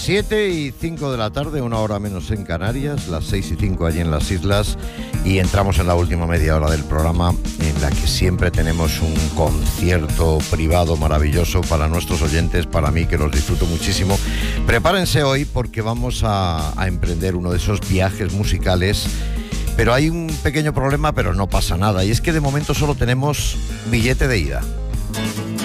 7:05 de la tarde, una hora menos en Canarias, las 6:05 allí en las islas, y entramos en la última media hora del programa, en la que siempre tenemos un concierto privado maravilloso para nuestros oyentes, para mí, que los disfruto muchísimo. Prepárense hoy porque vamos a emprender uno de esos viajes musicales, pero hay un pequeño problema, pero no pasa nada, y es que de momento solo tenemos billete de ida.